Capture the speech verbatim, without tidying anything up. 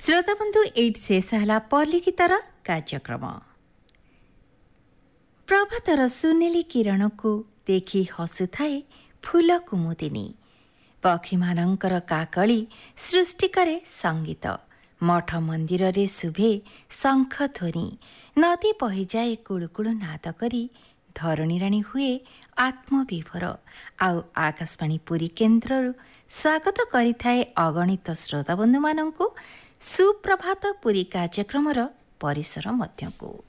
ଶ୍ରୋତାବନ୍ଧୁ ଏଇଠି ଶେଷ ହେଲା ପଲ୍ଲୀ ଗୀତର କାର୍ଯ୍ୟକ୍ରମ। ପ୍ରଭାତର ସୁନେଲି କିରଣକୁ ଦେଖି ହସୁଥାଏ ଫୁଲ କୁମୁଦିନୀ। ପକ୍ଷୀମାନଙ୍କର କାକଳି ସୃଷ୍ଟି କରେ ସଙ୍ଗୀତ। ମଠ ମନ୍ଦିରରେ ଶୁଭେ ଶଙ୍ଖ ଧ୍ୱନି। ନଦୀ ବହିଯାଏ କୁଳୁକୁଳୁ ନାଦ କରି। ଧରଣୀରାଣୀ ହୁଏ ଆତ୍ମବିଭୋର। ଆଉ ଆକାଶବାଣୀ ପୁରୀ କେନ୍ଦ୍ରରୁ ସ୍ୱାଗତ କରିଥାଏ ଅଗଣିତ ଶ୍ରୋତାବନ୍ଧୁମାନଙ୍କୁ ସୁପ୍ରଭାତ ପୁରୀ କାର୍ଯ୍ୟକ୍ରମର ପରିସର ମଧ୍ୟକୁ।